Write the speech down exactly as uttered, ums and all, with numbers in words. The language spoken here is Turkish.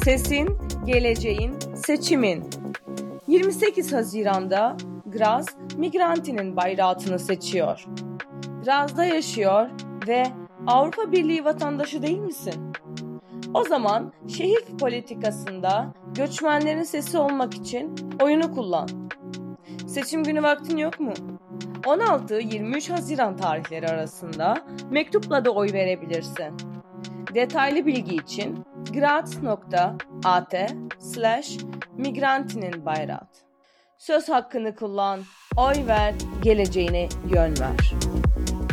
Sesin, geleceğin, seçimin. yirmi sekiz Haziran'da Graz, Migranti'nin bayrağını seçiyor. Graz'da yaşıyor ve Avrupa Birliği vatandaşı değil misin? O zaman şehir politikasında göçmenlerin sesi olmak için oyunu kullan. Seçim günü vaktin yok mu? on altı yirmi üç Haziran tarihleri arasında mektupla da oy verebilirsin. Detaylı bilgi için graz nokta at slash migrantinin bayrağı. Söz hakkını kullan, oy ver, geleceğine yön ver.